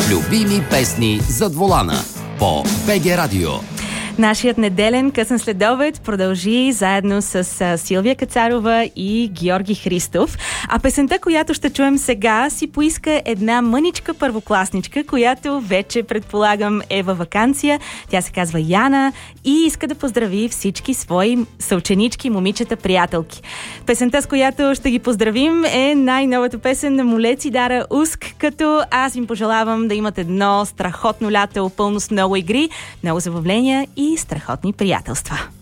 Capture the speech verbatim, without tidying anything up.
Любими песни зад волана по БГ Радио. Нашият неделен късен следобед продължи заедно с Силвия Кацарова и Георги Христов. А песента, която ще чуем сега, си поиска една мъничка първокласничка, която вече, предполагам, е във ваканция. Тя се казва Яна и иска да поздрави всички свои съученички, момичета, приятелки. Песента, с която ще ги поздравим, е най-новата песен на Молец и Дара Уск, като аз им пожелавам да имат едно страхотно лято, пълно с много игри, много забавления и страхотни приятелства.